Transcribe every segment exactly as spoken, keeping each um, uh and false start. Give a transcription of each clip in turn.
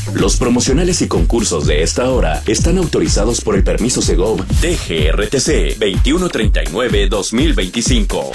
Los promocionales y concursos de esta hora están autorizados por el permiso Segov D G R T C veintiuno treinta y nueve guión dos mil veinticinco.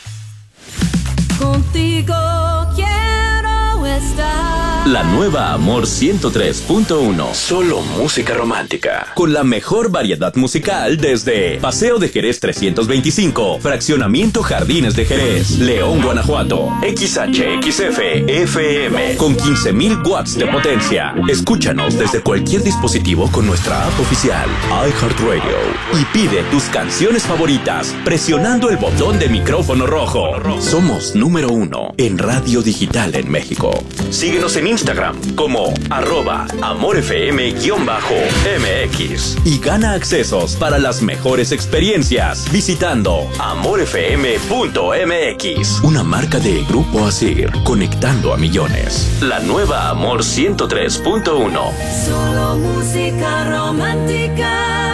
Contigo quiero estar. La nueva Amor ciento tres punto uno. Solo música romántica. Con la mejor variedad musical desde Paseo de Jerez trescientos veinticinco, Fraccionamiento Jardines de Jerez, León, Guanajuato. X H X F F M con quince mil watts de potencia. Escúchanos desde cualquier dispositivo con nuestra app oficial iHeartRadio y pide tus canciones favoritas presionando el botón de micrófono rojo. Somos número uno en radio digital en México. Síguenos en Instagram como arroba amorfm-M X y gana accesos para las mejores experiencias visitando amorfm punto M X. Una marca de Grupo Asir, conectando a millones. La nueva Amor ciento tres punto uno. Solo música romántica.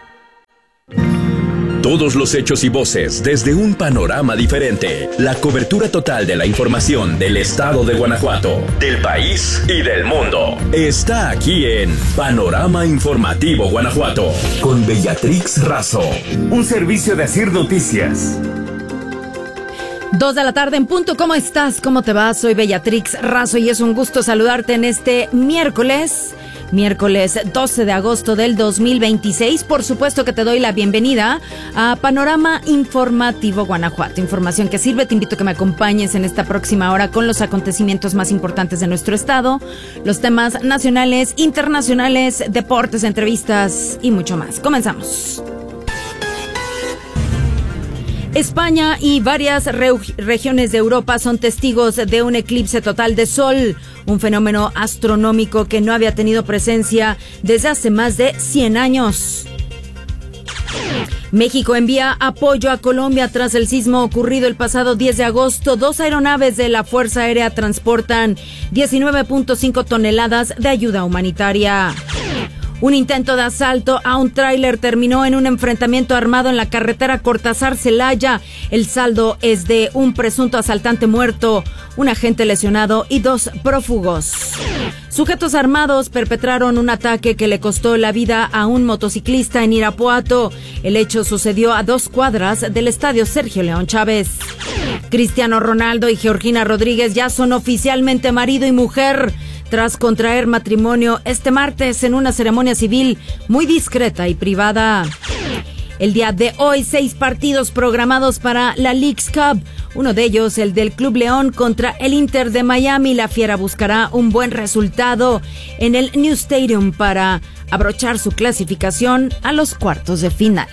Todos los hechos y voces desde un panorama diferente. La cobertura total de la información del estado de Guanajuato, del país y del mundo. Está aquí en Panorama Informativo Guanajuato con Bellatrix Razo. Un servicio de Asir Noticias. Dos de la tarde en punto. ¿Cómo estás? ¿Cómo te va? Soy Bellatrix Razo y es un gusto saludarte en este miércoles. Miércoles doce de agosto del dos mil veintiséis. Por supuesto que te doy la bienvenida a Panorama Informativo Guanajuato. Información que sirve. Te invito a que me acompañes en esta próxima hora con los acontecimientos más importantes de nuestro estado, los temas nacionales, internacionales, deportes, entrevistas y mucho más. Comenzamos. España y varias re- regiones de Europa son testigos de un eclipse total de sol, un fenómeno astronómico que no había tenido presencia desde hace más de cien años. México envía apoyo a Colombia tras el sismo ocurrido el pasado diez de agosto. Dos aeronaves de la Fuerza Aérea transportan diecinueve punto cinco toneladas de ayuda humanitaria. Un intento de asalto a un tráiler terminó en un enfrentamiento armado en la carretera Cortázar-Celaya. El saldo es de un presunto asaltante muerto, un agente lesionado y dos prófugos. Sujetos armados perpetraron un ataque que le costó la vida a un motociclista en Irapuato. El hecho sucedió a dos cuadras del estadio Sergio León Chávez. Cristiano Ronaldo y Georgina Rodríguez ya son oficialmente marido y mujer, tras contraer matrimonio este martes en una ceremonia civil muy discreta y privada. El día de hoy, seis partidos programados para la Leagues Cup. Uno de ellos, el del Club León contra el Inter de Miami. La Fiera buscará un buen resultado en el New Stadium para abrochar su clasificación a los cuartos de final.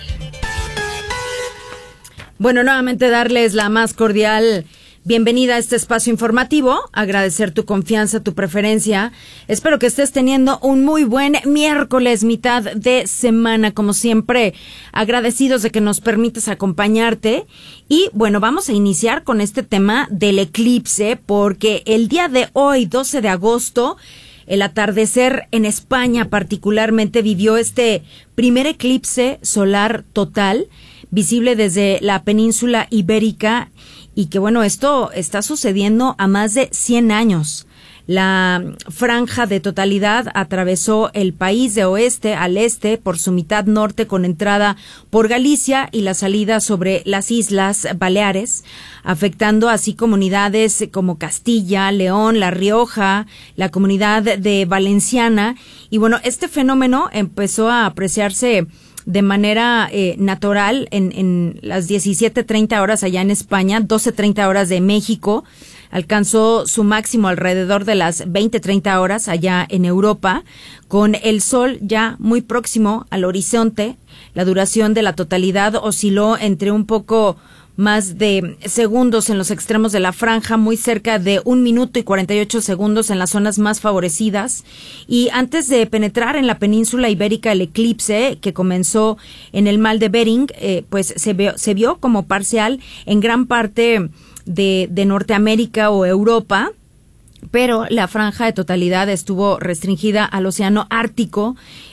Bueno, nuevamente darles la más cordial bienvenida a este espacio informativo, agradecer tu confianza, tu preferencia. Espero que estés teniendo un muy buen miércoles, mitad de semana, como siempre, agradecidos de que nos permitas acompañarte. Y bueno, vamos a iniciar con este tema del eclipse, porque el día de hoy, doce de agosto, el atardecer en España particularmente vivió este primer eclipse solar total, visible desde la península ibérica. Y que bueno, esto está sucediendo a más de cien años. La franja de totalidad atravesó el país de oeste al este por su mitad norte con entrada por Galicia y la salida sobre las Islas Baleares, afectando así comunidades como Castilla, León, La Rioja, la comunidad de Valenciana. Y bueno, este fenómeno empezó a apreciarse de manera eh, natural en, en las diecisiete treinta horas allá en España, doce treinta horas de México. Alcanzó su máximo alrededor de las veinte treinta horas allá en Europa, con el sol ya muy próximo al horizonte. La duración de la totalidad osciló entre un poco más de segundos en los extremos de la franja, muy cerca de un minuto y cuarenta y ocho segundos en las zonas más favorecidas. Y antes de penetrar en la península ibérica, el eclipse que comenzó en el Mar de Bering, eh, pues se vio, se vio como parcial en gran parte de, de Norteamérica o Europa, pero la franja de totalidad estuvo restringida al océano Ártico,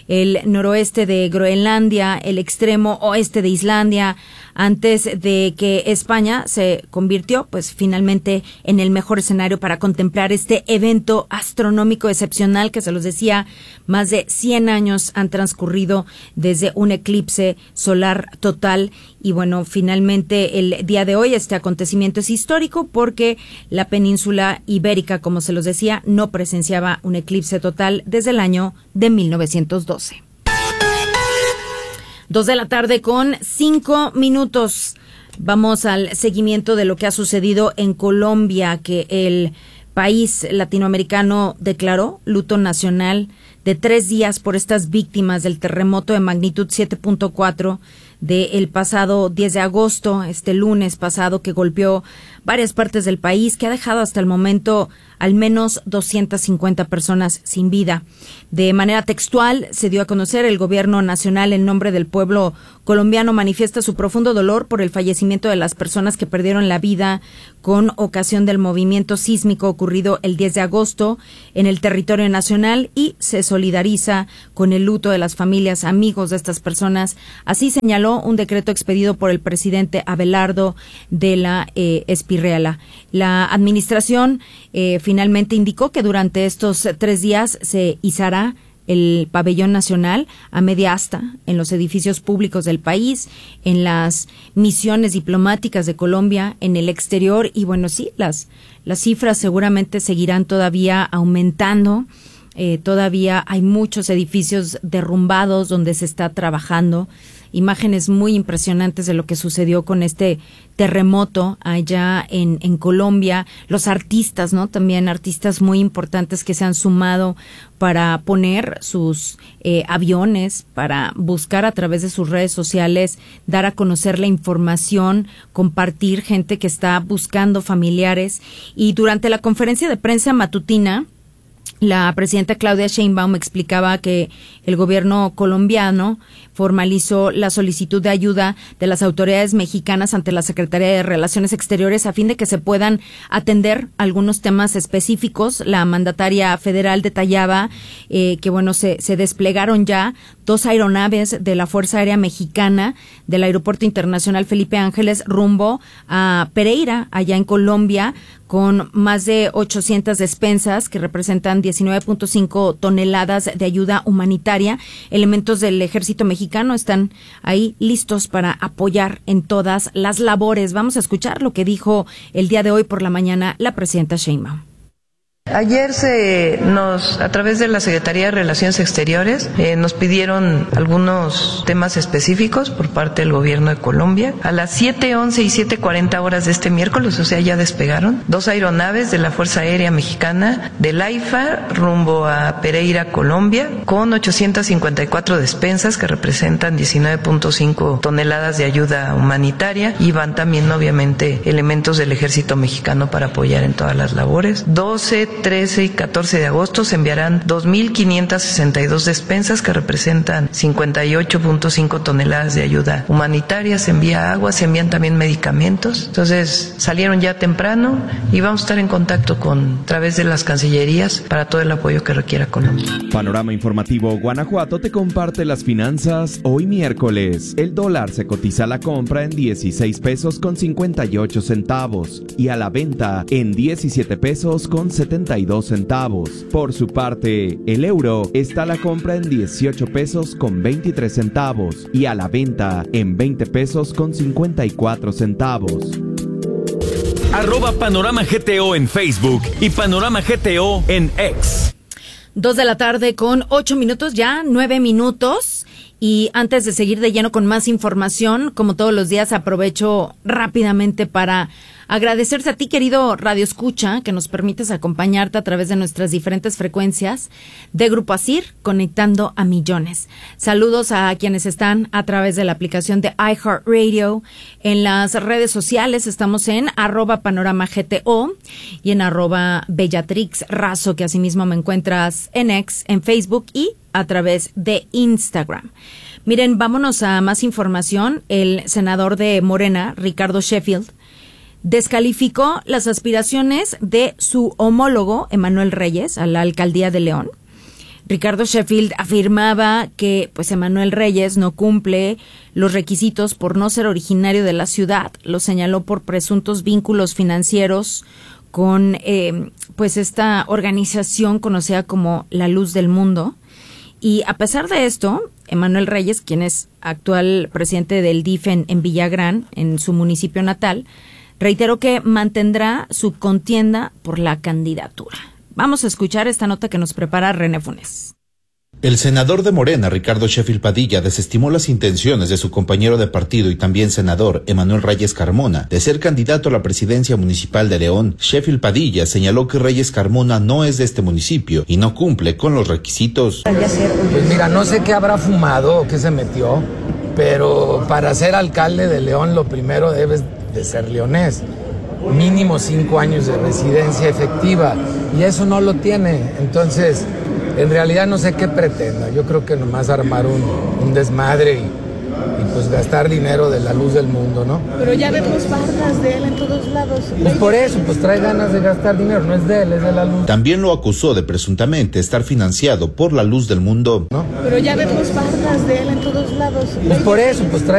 el noroeste de Groenlandia, el extremo oeste de Islandia, antes de que España se convirtió, pues finalmente, en el mejor escenario para contemplar este evento astronómico excepcional que, se los decía, más de cien años han transcurrido desde un eclipse solar total. Y bueno, finalmente el día de hoy este acontecimiento es histórico porque la península ibérica, como se los decía, no presenciaba un eclipse total desde el año de mil novecientos doce. Dos de la tarde con cinco minutos. Vamos al seguimiento de lo que ha sucedido en Colombia, que el país latinoamericano declaró luto nacional de tres días por estas víctimas del terremoto de magnitud siete punto cuatro del pasado diez de agosto, este lunes pasado, que golpeó varias partes del país, que ha dejado hasta el momento al menos doscientas cincuenta personas sin vida. De manera textual, se dio a conocer: el gobierno nacional, en nombre del pueblo colombiano, manifiesta su profundo dolor por el fallecimiento de las personas que perdieron la vida con ocasión del movimiento sísmico ocurrido el diez de agosto en el territorio nacional, y se solidariza con el luto de las familias, amigos de estas personas. Así señaló un decreto expedido por el presidente Abelardo de la eh, Espirriela. La administración eh, finalmente indicó que durante estos tres días se izará el pabellón nacional a media asta en los edificios públicos del país, en las misiones diplomáticas de Colombia en el exterior. Y bueno, sí, las, las cifras seguramente seguirán todavía aumentando. Eh, todavía hay muchos edificios derrumbados donde se está trabajando. Imágenes muy impresionantes de lo que sucedió con este terremoto allá en, en Colombia. Los artistas, ¿no? También artistas muy importantes que se han sumado para poner sus eh, aviones, para buscar a través de sus redes sociales dar a conocer la información, compartir, gente que está buscando familiares. Y durante la conferencia de prensa matutina, la presidenta Claudia Sheinbaum explicaba que el gobierno colombiano formalizó la solicitud de ayuda de las autoridades mexicanas ante la Secretaría de Relaciones Exteriores a fin de que se puedan atender algunos temas específicos. La mandataria federal detallaba eh, que, bueno, se, se desplegaron ya dos aeronaves de la Fuerza Aérea Mexicana del Aeropuerto Internacional Felipe Ángeles rumbo a Pereira, allá en Colombia, con más de ochocientas despensas que representan diecinueve punto cinco toneladas de ayuda humanitaria. Elementos del ejército mexicano están ahí listos para apoyar en todas las labores. Vamos a escuchar lo que dijo el día de hoy por la mañana la presidenta Sheinbaum. Ayer se nos, a través de la Secretaría de Relaciones Exteriores, eh, nos pidieron algunos temas específicos por parte del gobierno de Colombia. A las siete once y siete cuarenta horas de este miércoles, o sea, ya despegaron dos aeronaves de la Fuerza Aérea Mexicana del AIFA rumbo a Pereira, Colombia, con ochocientas cincuenta y cuatro despensas que representan diecinueve punto cinco toneladas de ayuda humanitaria, y van también, obviamente, elementos del ejército mexicano para apoyar en todas las labores. doce, trece y catorce de agosto se enviarán dos mil quinientas sesenta y dos despensas que representan cincuenta y ocho punto cinco toneladas de ayuda humanitaria. Se envía agua, se envían también medicamentos. Entonces salieron ya temprano y vamos a estar en contacto con a través de las cancillerías para todo el apoyo que requiera Colombia. Panorama Informativo Guanajuato te comparte las finanzas hoy miércoles. El dólar se cotiza a la compra en dieciséis pesos con cincuenta y ocho centavos y a la venta en diecisiete pesos con setenta y dos centavos. Por su parte, el euro está a la compra en dieciocho pesos con veintitrés centavos y a la venta en veinte pesos con cincuenta y cuatro centavos. Arroba Panorama G T O en Facebook y Panorama G T O en X. Dos de la tarde con ocho minutos, ya nueve minutos. Y antes de seguir de lleno con más información, como todos los días, aprovecho rápidamente para agradecerte a ti, querido Radio Escucha, que nos permites acompañarte a través de nuestras diferentes frecuencias de Grupo Asir, conectando a millones. Saludos a quienes están a través de la aplicación de iHeartRadio. En las redes sociales estamos en arroba Panorama G T O y en arroba Bellatrix Razo, que asimismo me encuentras en X, en Facebook y a través de Instagram. Miren, vámonos a más información. El senador de Morena, Ricardo Sheffield, descalificó las aspiraciones de su homólogo, Emanuel Reyes, a la alcaldía de León. Ricardo Sheffield afirmaba que pues Emanuel Reyes no cumple los requisitos por no ser originario de la ciudad. Lo señaló por presuntos vínculos financieros con eh, pues esta organización conocida como La Luz del Mundo. Y a pesar de esto, Emanuel Reyes, quien es actual presidente del D I F en, en Villagrán, en su municipio natal, reiteró que mantendrá su contienda por la candidatura. Vamos a escuchar esta nota que nos prepara René Funes. El senador de Morena, Ricardo Sheffield Padilla, desestimó las intenciones de su compañero de partido y también senador, Emanuel Reyes Carmona, de ser candidato a la presidencia municipal de León. Sheffield Padilla señaló que Reyes Carmona no es de este municipio y no cumple con los requisitos. Pues mira, no sé qué habrá fumado o qué se metió, pero para ser alcalde de León lo primero debes de ser leonés. Mínimo cinco años de residencia efectiva, y eso no lo tiene. Entonces, en realidad no sé qué pretenda. Yo creo que nomás armar un, un desmadre y, y pues gastar dinero de La Luz del Mundo, ¿no? Pero ya vemos bardas de él en todos lados. Pues por eso, pues trae ganas de gastar dinero, no es de él, es de La Luz. También lo acusó de presuntamente estar financiado por La Luz del Mundo, ¿no? Pero ya vemos bardas de él en todos lados. Pues por eso, pues trae